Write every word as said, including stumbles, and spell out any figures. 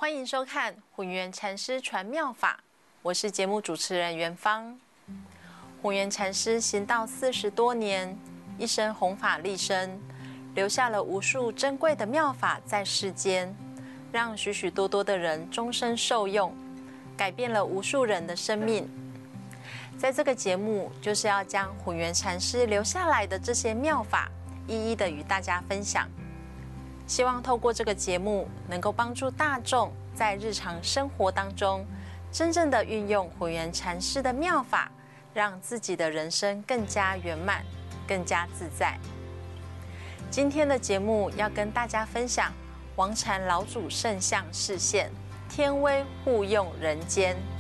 欢迎收看混元禅师传妙法，我是节目主持人元芳。混元禅师行道四十多年，一生弘法利生，留下了无数珍贵的妙法在世间，让许许多多的人终身受用，改变了无数人的生命。在这个节目，就是要将混元禅师留下来的这些妙法，一一的与大家分享。希望透过这个节目，能够帮助大众在日常生活当中，真正的运用混元禅师的妙法，让自己的人生更加圆满，更加自在。今天的节目要跟大家分享王禅老祖圣相示现，天威护佑人间。